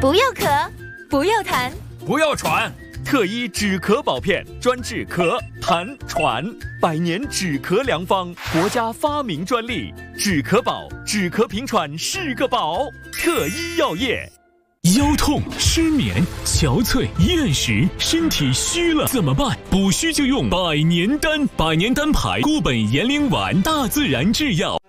不要咳，不要痰， 不要喘。特医止咳宝片，专治咳、痰、喘，100年止咳良方，国家发明专利。止咳宝，止咳平喘是个宝。特医药业。 腰痛、失眠、憔悴、厌食，身体虚了怎么办？补虚就用百年丹，百年丹牌固本延龄丸，大自然制药。